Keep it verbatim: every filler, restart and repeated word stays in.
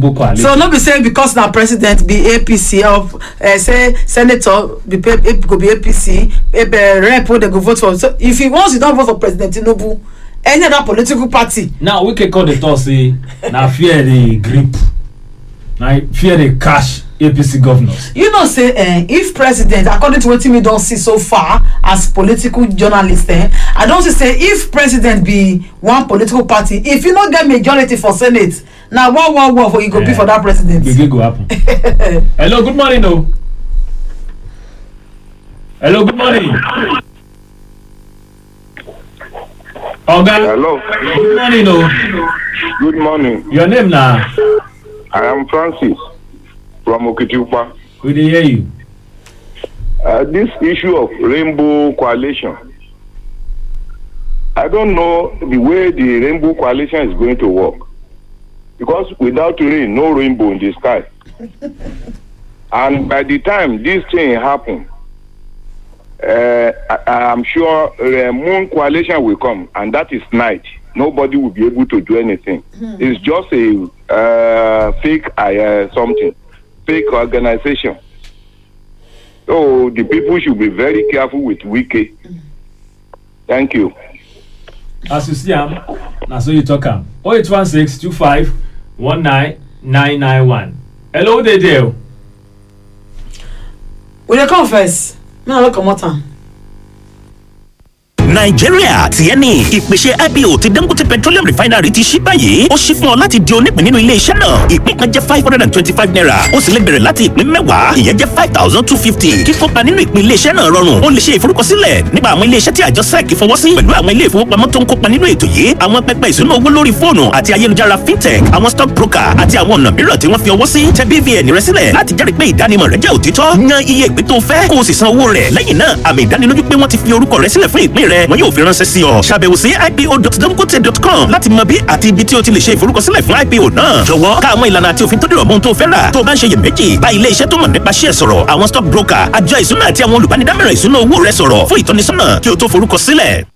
So no be saying because now president be A P C of uh, say senator be go be A P C, a rep they go vote for. So if he wants, you don't vote for President Tinubu, any other political party. Now we can call the toss say now fear the grip, now fear the cash A P C governors. You know say uh, if president, according to what we don't see so far as political journalists, eh, I don't say if president be one political party, if you not get majority for Senate. Now, what, what, what, what you go yeah. be for that president? It go happen. Hello, good morning, no. Hello, good morning. Okay. Hello. Good morning, no. Good morning. Your name now? I am Francis from Okitiupa. We did hear you. Uh, this issue of Rainbow Coalition, I don't know the way the Rainbow Coalition is going to work. Because without rain, no rainbow in the sky. And by the time this thing happens, uh, I, I'm sure the moon coalition will come, and that is night. Nobody will be able to do anything. Hmm. It's just a uh, fake uh, something, fake organization. So the people should be very careful with Wike. Thank you. As you see, um, now so you talk um, oh eight one six two five one nine nine nine one. Hello, there, there. Will you come first? Me no come out. Nigeria ti ẹni ìpèsè I P O ti Dangote Petroleum Refinery ti ṣí báyìí ó ṣí fún ọ láti di onípín nínú ilé iṣẹ́ náà ìpín kan jẹ́ five hundred and twenty-five naira ó sì lè bẹ̀rẹ̀ láti ìpín mẹ́wàá ìyẹn jẹ́ five thousand two fifty kíkópa nínú ìpín ilé iṣẹ́ náà rọrùn ó lè ṣe ìforúkọsílẹ̀ nípa àwọn ilé iṣẹ́ tí àjọ S E C fọwọ́ sí pẹ̀lú àwọn ilé ìfowópamọ́ tó ń kópa nínú ètò yìí àwọn pẹpẹ ìṣúná owó lórí fóònù àti ayélujára fintech àwọn stock broker àti àwọn ọ̀nà mìíràn tí wọ́n fi ọwọ́ sí tẹ B V N rẹ sílẹ̀ láti jẹ́rìí pé ìdánimọ̀ rẹ jẹ́ òtítọ́ yan iye ìpín tó fẹ́ kó o sì san owó rẹ̀ lẹ́yìn náà àmì ìdánilójú pé wọ́n ti fi orúkọ rẹ sílẹ̀ fún ìpín rẹ wọn yóò fi ránṣẹ́ sí ọ ṣàbẹ̀wò sí I P O dot dangote dot com láti mọ bí àti ibi tí o ti lè ṣe ìforúkọsílẹ̀ fún I P O náà jọ̀wọ́ ká àwọn ìlànà àti òfin tó dìrọ̀ mọ́ ohun tó fẹ́ rà tó o bá ń ṣe iyèméjì bá ilé iṣẹ́ tó mọ̀ nípa ṣíẹ̀ sọ̀rọ̀ àwọn stock broker àjọ ìṣúná àti àwọn olùbánidámọ̀ràn ìṣúná owó rẹ sọ̀rọ̀ fún ìtọ́nisọ́nà kí o tó forúkọsílẹ̀.